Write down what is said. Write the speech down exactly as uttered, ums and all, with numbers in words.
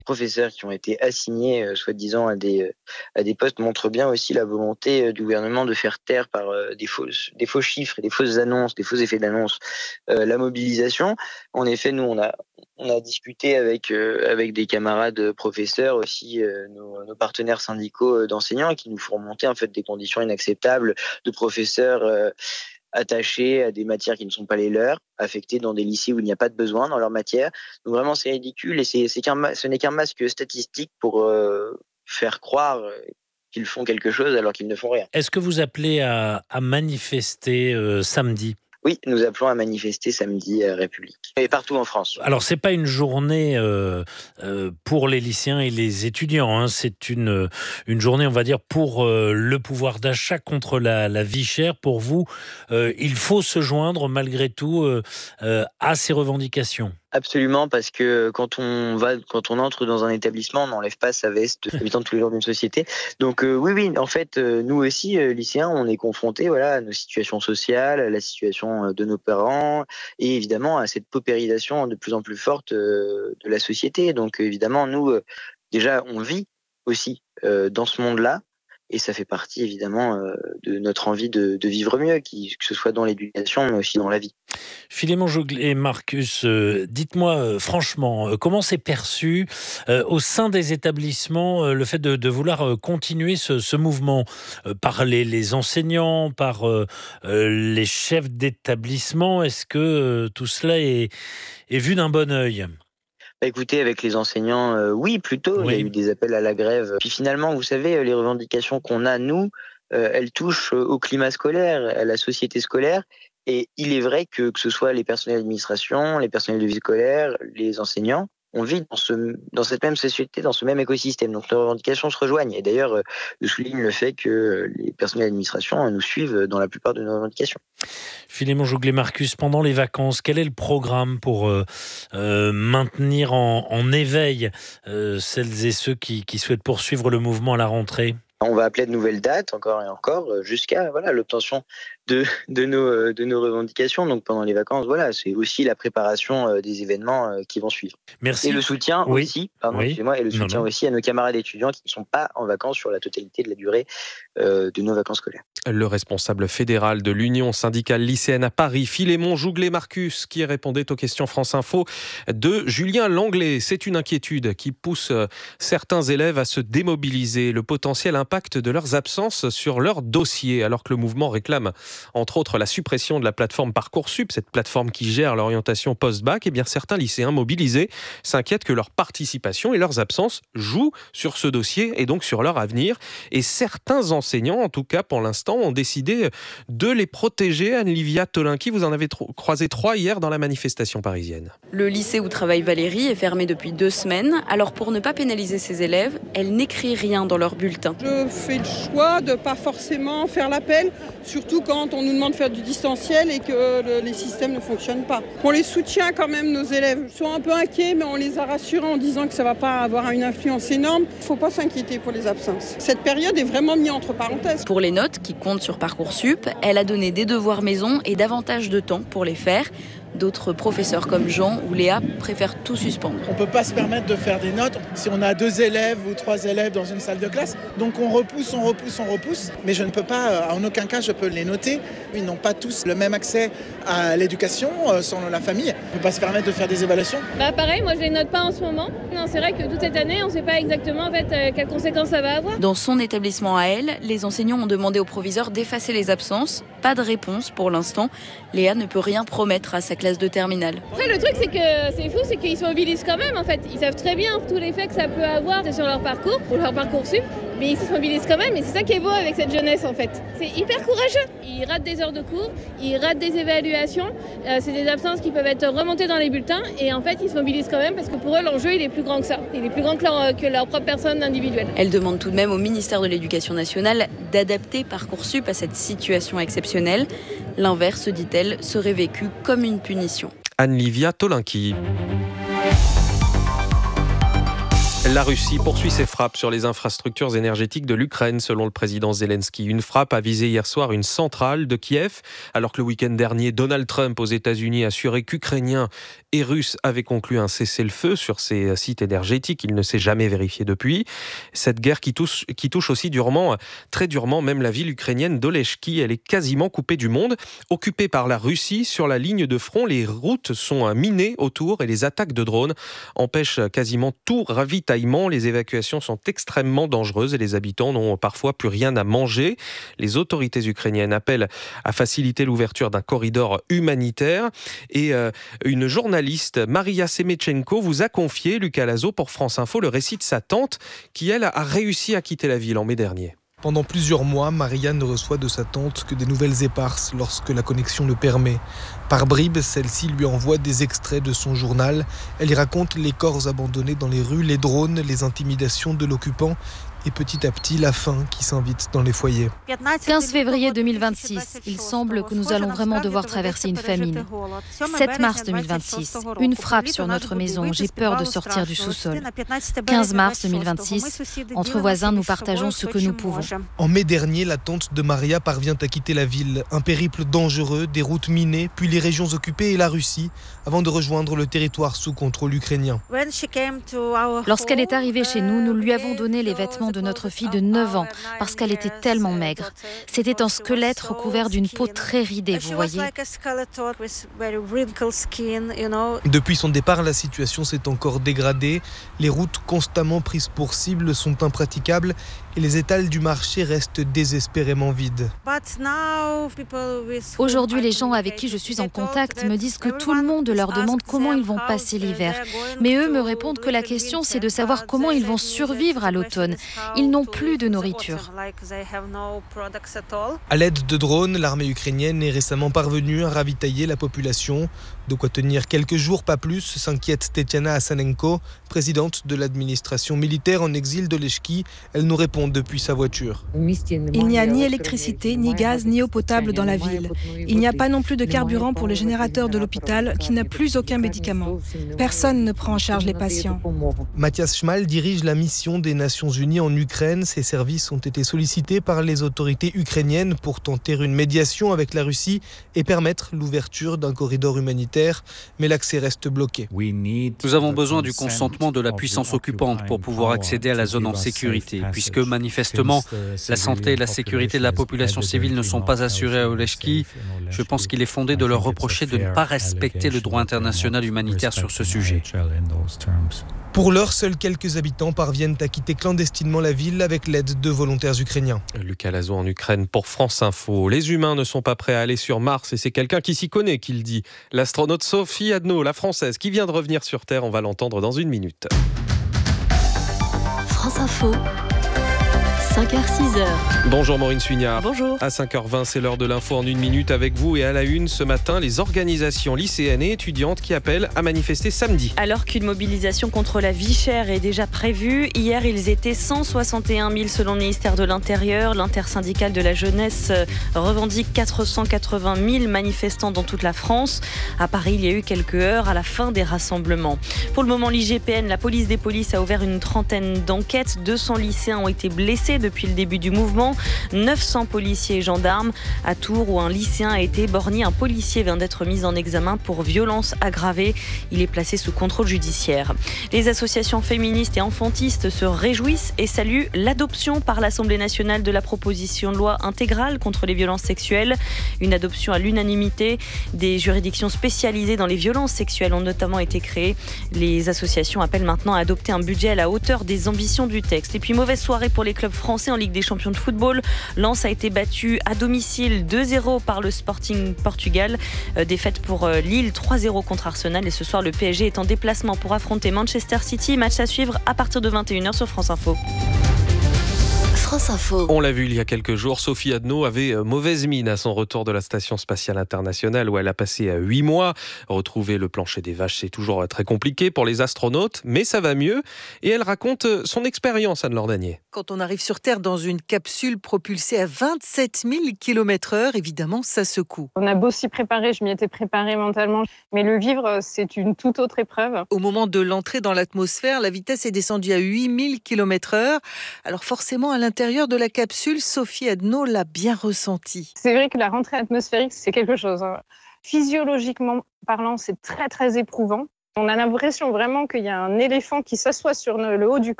professeurs qui ont été assignés, euh, soi-disant, à des, euh, à des postes montrent bien aussi la volonté euh, du gouvernement de faire taire par euh, des, fausses, des faux chiffres et des fausses annonces, des faux effets d'annonce, euh, la mobilisation. En effet, nous, on a, on a discuté avec, euh, avec des camarades professeurs aussi, euh, nos, nos partenaires syndicaux d'enseignants qui nous font remonter en fait des conditions inacceptables de professeurs euh, attachés à des matières qui ne sont pas les leurs, affectés dans des lycées où il n'y a pas de besoin dans leur matière. Donc vraiment, c'est ridicule et c'est, c'est qu'un, ce n'est qu'un masque statistique pour euh, faire croire qu'ils font quelque chose alors qu'ils ne font rien. Est-ce que vous appelez à, à manifester euh, samedi ? Oui, nous appelons à manifester samedi à République et partout en France. Alors, c'est pas une journée euh, euh, pour les lycéens et les étudiants. Hein. C'est une une journée, on va dire, pour euh, le pouvoir d'achat contre la, la vie chère. Pour vous, euh, il faut se joindre malgré tout euh, euh, à ces revendications. Absolument, parce que quand on va, quand on entre dans un établissement, on n'enlève pas sa veste habitant de tous les jours d'une société. Donc euh, oui, oui, en fait, euh, nous aussi, euh, lycéens, on est confrontés, voilà, à nos situations sociales, à la situation de nos parents, et évidemment à cette paupérisation de plus en plus forte euh, de la société. Donc évidemment, nous, euh, déjà, on vit aussi euh, dans ce monde-là. Et ça fait partie évidemment euh, de notre envie de, de vivre mieux, qui, que ce soit dans l'éducation, mais aussi dans la vie. Philémon Jouglet et Marcus, euh, dites-moi euh, franchement, euh, comment c'est perçu euh, au sein des établissements euh, le fait de, de vouloir euh, continuer ce, ce mouvement euh, par les, les enseignants, par euh, euh, les chefs d'établissement? Est-ce que euh, tout cela est, est vu d'un bon œil? Bah, écoutez, avec les enseignants, euh, oui, plutôt. Oui. Il y a eu des appels à la grève. Puis finalement, vous savez, les revendications qu'on a, nous, euh, elles touchent au climat scolaire, à la société scolaire. Et il est vrai que que ce soit les personnels d'administration, les personnels de vie scolaire, les enseignants, on vit dans, ce, dans cette même société, dans ce même écosystème. Donc nos revendications se rejoignent. Et d'ailleurs, euh, je souligne le fait que les personnels d'administration nous suivent dans la plupart de nos revendications. Philémon Jouglet, Marcus, pendant les vacances, quel est le programme pour euh, euh, maintenir en, en éveil euh, celles et ceux qui, qui souhaitent poursuivre le mouvement à la rentrée ? On va appeler de nouvelles dates, encore et encore, jusqu'à voilà, l'obtention de, de, nos, de nos revendications. Donc pendant les vacances, voilà, c'est aussi la préparation des événements qui vont suivre. Merci. Et le soutien oui. aussi, pardon, oui. excusez-moi, et le soutien non, non. aussi à nos camarades étudiants qui ne sont pas en vacances sur la totalité de la durée euh, de nos vacances scolaires. Le responsable fédéral de l'Union syndicale lycéenne à Paris, Philémon Jouglet-Marcus, qui répondait aux questions France Info de Julien Langlais. C'est une inquiétude qui pousse certains élèves à se démobiliser. Le potentiel impact de leurs absences sur leur dossier, alors que le mouvement réclame entre autres la suppression de la plateforme Parcoursup, cette plateforme qui gère l'orientation post-bac. Et bien certains lycéens mobilisés s'inquiètent que leur participation et leurs absences jouent sur ce dossier et donc sur leur avenir. Et certains enseignants, en tout cas pour l'instant, ont décidé de les protéger. Anne-Livia Tolinki, vous en avez tro- croisé trois hier dans la manifestation parisienne. Le lycée où travaille Valérie est fermé depuis deux semaines. Alors pour ne pas pénaliser ses élèves, elle n'écrit rien dans leur bulletin. Je fais le choix de ne pas forcément faire l'appel, surtout quand on nous demande de faire du distanciel et que le, les systèmes ne fonctionnent pas. On les soutient quand même, nos élèves. Ils sont un peu inquiets, mais on les a rassurés en disant que ça ne va pas avoir une influence énorme. Il ne faut pas s'inquiéter pour les absences. Cette période est vraiment mise entre parenthèses. Pour les notes qui compte sur Parcoursup, elle a donné des devoirs maison et davantage de temps pour les faire. D'autres professeurs comme Jean ou Léa préfèrent tout suspendre. On ne peut pas se permettre de faire des notes si on a deux élèves ou trois élèves dans une salle de classe. Donc on repousse, on repousse, on repousse. Mais je ne peux pas, en aucun cas, je peux les noter. Ils n'ont pas tous le même accès à l'éducation selon la famille. On ne peut pas se permettre de faire des évaluations. Bah pareil, moi je ne les note pas en ce moment. Non, c'est vrai que toute cette année, on ne sait pas exactement en fait, euh, quelles conséquences ça va avoir. Dans son établissement à elle, les enseignants ont demandé au proviseur d'effacer les absences. Pas de réponse pour l'instant. Léa ne peut rien promettre à sa classe de terminale. Après, le truc, c'est que c'est fou, c'est qu'ils se mobilisent quand même, en fait. Ils savent très bien tous les effets que ça peut avoir sur leur parcours, ou leur Parcoursup, mais ils se mobilisent quand même, et c'est ça qui est beau avec cette jeunesse, en fait. C'est hyper courageux. Ils ratent des heures de cours, ils ratent des évaluations, euh, c'est des absences qui peuvent être remontées dans les bulletins, et en fait, ils se mobilisent quand même, parce que pour eux, l'enjeu, il est plus grand que ça. Il est plus grand que leur, que leur propre personne individuelle. Elle demande tout de même au ministère de l'Éducation nationale d'adapter Parcoursup à cette situation exceptionnelle. L'inverse, dit-elle, serait vécu comme une punition. Anne-Livia Tolinki. La Russie poursuit ses frappes sur les infrastructures énergétiques de l'Ukraine, selon le président Zelensky. Une frappe a visé hier soir une centrale de Kiev, alors que le week-end dernier, Donald Trump aux États-Unis assurait qu'Ukrainiens et Russes avaient conclu un cessez-le-feu sur ces sites énergétiques. Il ne s'est jamais vérifié depuis. Cette guerre qui touche, qui touche aussi durement, très durement, même la ville ukrainienne d'Oleshki. Elle est quasiment coupée du monde, occupée par la Russie. Sur la ligne de front, les routes sont minées autour et les attaques de drones empêchent quasiment tout ravitaillement. Les évacuations sont extrêmement dangereuses et les habitants n'ont parfois plus rien à manger. Les autorités ukrainiennes appellent à faciliter l'ouverture d'un corridor humanitaire. Et euh, une journaliste, Maria Semechenko, vous a confié, Lucas Lazo, pour France Info, le récit de sa tante qui, elle, a réussi à quitter la ville en mai dernier. Pendant plusieurs mois, Maria ne reçoit de sa tante que des nouvelles éparses lorsque la connexion le permet. Par bribes, celle-ci lui envoie des extraits de son journal. Elle y raconte les corps abandonnés dans les rues, les drones, les intimidations de l'occupant et petit à petit la faim qui s'invite dans les foyers. quinze février deux mille vingt-six, il semble que nous allons vraiment devoir traverser une famine. sept mars deux mille vingt-six, une frappe sur notre maison, j'ai peur de sortir du sous-sol. quinze mars deux mille vingt-six, entre voisins, nous partageons ce que nous pouvons. En mai dernier, la tante de Maria parvient à quitter la ville. Un périple dangereux, des routes minées, puis les régions occupées et la Russie, avant de rejoindre le territoire sous contrôle ukrainien. Lorsqu'elle est arrivée chez nous, nous lui avons donné les vêtements de notre fille de neuf ans, parce qu'elle était tellement maigre. C'était un squelette recouvert d'une peau très ridée, vous voyez. Depuis son départ, la situation s'est encore dégradée. Les routes constamment prises pour cible sont impraticables et les étals du marché restent désespérément vides. Aujourd'hui, les gens avec qui je suis en contact me disent que tout le monde leur demande comment ils vont passer l'hiver. Mais eux me répondent que la question, c'est de savoir comment ils vont survivre à l'automne. Ils n'ont plus de nourriture. À l'aide de drones, l'armée ukrainienne est récemment parvenue à ravitailler la population. De quoi tenir quelques jours, pas plus, s'inquiète Tetiana Asanenko, présidente de l'administration militaire en exil de Lechki. Elle nous répond depuis sa voiture. Il n'y a ni électricité, ni gaz, ni eau potable dans la ville. Il n'y a pas non plus de carburant pour le générateur de l'hôpital qui n'a plus aucun médicament. Personne ne prend en charge les patients. Mathias Schmal dirige la mission des Nations Unies en Ukraine. Ses services ont été sollicités par les autorités ukrainiennes pour tenter une médiation avec la Russie et permettre l'ouverture d'un corridor humanitaire, mais l'accès reste bloqué. Nous avons besoin du consentement de la puissance occupante pour pouvoir accéder à la zone en sécurité, puisque manifestement, la santé et la sécurité de la population civile ne sont pas assurées à Oleshki. Je pense qu'il est fondé de leur reprocher de ne pas respecter le droit international humanitaire sur ce sujet. Pour l'heure, seuls quelques habitants parviennent à quitter clandestinement la ville avec l'aide de volontaires ukrainiens. Lucas Lazo en Ukraine pour France Info. Les humains ne sont pas prêts à aller sur Mars et c'est quelqu'un qui s'y connaît qui le dit. L'astronaute Sophie Adno, la française, qui vient de revenir sur Terre, on va l'entendre dans une minute. France Info. cinq heures six heures. Bonjour Maureen Suignard. Bonjour. À cinq heures vingt, c'est l'heure de l'info en une minute avec vous et à la une ce matin, les organisations lycéennes et étudiantes qui appellent à manifester samedi. Alors qu'une mobilisation contre la vie chère est déjà prévue, hier ils étaient cent soixante et un mille selon le ministère de l'Intérieur. L'intersyndicale de la jeunesse revendique quatre cent quatre-vingt mille manifestants dans toute la France. À Paris, il y a eu quelques heures à la fin des rassemblements. Pour le moment, l'I G P N, la police des polices, a ouvert une trentaine d'enquêtes. deux cents lycéens ont été blessés depuis le début du mouvement, neuf cents policiers et gendarmes. À Tours, où un lycéen a été éborgné, un policier vient d'être mis en examen pour violence aggravée. Il est placé sous contrôle judiciaire. Les associations féministes et enfantistes se réjouissent et saluent l'adoption par l'Assemblée nationale de la proposition de loi intégrale contre les violences sexuelles. Une adoption à l'unanimité. Des juridictions spécialisées dans les violences sexuelles ont notamment été créées. Les associations appellent maintenant à adopter un budget à la hauteur des ambitions du texte. Et puis, mauvaise soirée pour les clubs français en Ligue des champions de football. Lens a été battu à domicile deux zéro par le Sporting Portugal. Euh, défaite pour euh, Lille trois zéro contre Arsenal. Et ce soir, le P S G est en déplacement pour affronter Manchester City. Match à suivre à partir de vingt et une heures sur France Info. France Info. On l'a vu il y a quelques jours, Sophie Adno avait mauvaise mine à son retour de la Station spatiale internationale où elle a passé huit mois. Retrouver le plancher des vaches, c'est toujours très compliqué pour les astronautes, mais ça va mieux. Et elle raconte son expérience, Anne Lordanier. Quand on arrive sur Terre dans une capsule propulsée à vingt-sept mille kilomètres heure, évidemment, ça secoue. On a beau s'y préparer, je m'y étais préparée mentalement, mais le vivre, c'est une toute autre épreuve. Au moment de l'entrée dans l'atmosphère, la vitesse est descendue à huit mille kilomètres heure. Alors forcément, à l'intérieur de la capsule, Sophie Adno l'a bien ressenti. C'est vrai que la rentrée atmosphérique, c'est quelque chose. Physiologiquement parlant, c'est très très éprouvant. On a l'impression vraiment qu'il y a un éléphant qui s'assoit sur le haut du